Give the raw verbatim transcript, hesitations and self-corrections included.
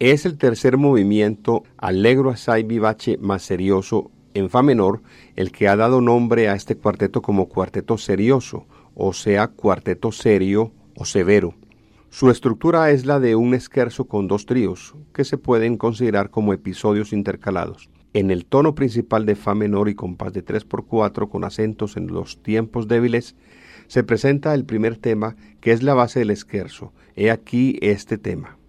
Es el tercer movimiento allegro assai vivace más serioso en fa menor, el que ha dado nombre a este cuarteto como cuarteto serioso, o sea, cuarteto serio o severo. Su estructura es la de un scherzo con dos tríos, que se pueden considerar como episodios intercalados. En el tono principal de fa menor y compás de tres por cuatro con acentos en los tiempos débiles, se presenta el primer tema, que es la base del scherzo. He aquí este tema.